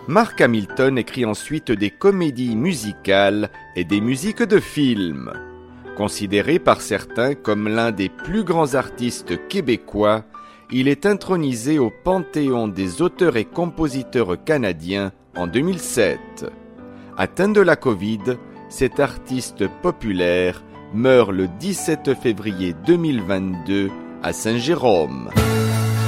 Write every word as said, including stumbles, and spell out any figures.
Mark Hamilton écrit ensuite des comédies musicales et des musiques de films. Considéré par certains comme l'un des plus grands artistes québécois, il est intronisé au Panthéon des auteurs et compositeurs canadiens en deux mille sept. Atteint de la Covid, cet artiste populaire meurt le dix-sept février deux mille vingt-deux à Saint-Jérôme.